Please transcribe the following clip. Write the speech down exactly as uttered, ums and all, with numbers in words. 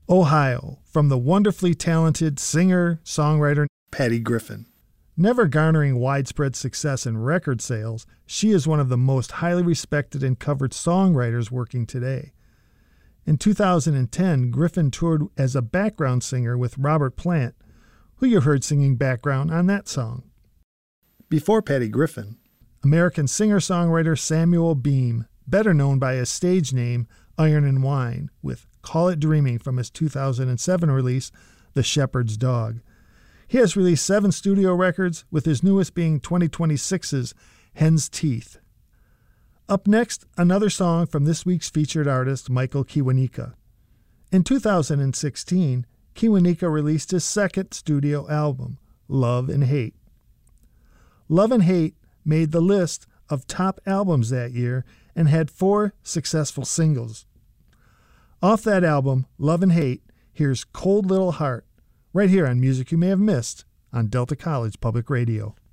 Ohio, from the wonderfully talented singer-songwriter Patty Griffin. Never garnering widespread success in record sales, she is one of the most highly respected and covered songwriters working today. In two thousand ten, Griffin toured as a background singer with Robert Plant, who you heard singing background on that song. Before Patty Griffin, American singer-songwriter Samuel Beam, better known by his stage name Iron and Wine, with Call It Dreaming from his two thousand seven release, The Shepherd's Dog. He has released seven studio records, with his newest being twenty twenty-six's Hen's Teeth. Up next, another song from this week's featured artist, Michael Kiwanuka. In two thousand sixteen, Kiwanuka released his second studio album, Love and Hate. Love and Hate made the list of top albums that year and had four successful singles. Off that album, Love and Hate, here's Cold Little Heart, right here on Music You May Have Missed on Delta College Public Radio.